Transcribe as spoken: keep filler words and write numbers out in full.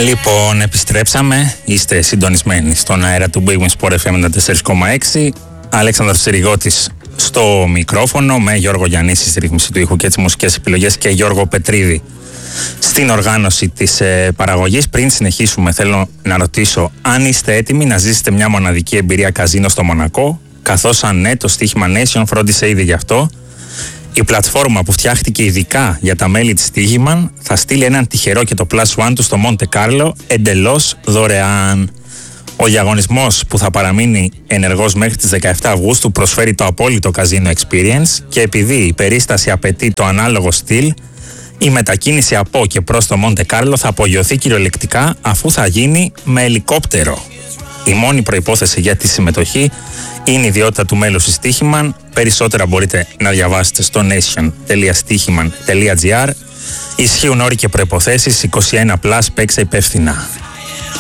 Λοιπόν, επιστρέψαμε. Είστε συντονισμένοι στον αέρα του Big Win Sport εφ εμ ενενήντα τέσσερα κόμμα έξι. Αλέξανδρος Συριγώτης στο μικρόφωνο, με Γιώργο Γιαννίση στη ρύθμιση του ήχου και τις μουσικές επιλογές και Γιώργο Πετρίδη στην οργάνωση της ε, παραγωγής. Πριν συνεχίσουμε, θέλω να ρωτήσω αν είστε έτοιμοι να ζήσετε μια μοναδική εμπειρία καζίνο στο Μονακό, καθώς αν ναι, το στοίχημα Nation φρόντισε ήδη γι' αυτό. Η πλατφόρμα που φτιάχτηκε ειδικά για τα μέλη της Στοίχημαν θα στείλει έναν τυχερό και το Plus One του στο Μοντε Κάρλο εντελώς δωρεάν. Ο διαγωνισμός, που θα παραμείνει ενεργός μέχρι τις δεκαεφτά Αυγούστου, προσφέρει το απόλυτο Casino Experience και επειδή η περίσταση απαιτεί το ανάλογο στυλ, η μετακίνηση από και προς το Μοντε Κάρλο θα απογειωθεί κυριολεκτικά, αφού θα γίνει με ελικόπτερο. Η μόνη προϋπόθεση για τη συμμετοχή είναι η ιδιότητα του μέλους της Στοίχημαν. Περισσότερα μπορείτε να διαβάσετε στο nation τελεία στοίχημαν τελεία gr. Ισχύουν όροι και προϋποθέσεις. είκοσι ένα συν, παίξε υπεύθυνα.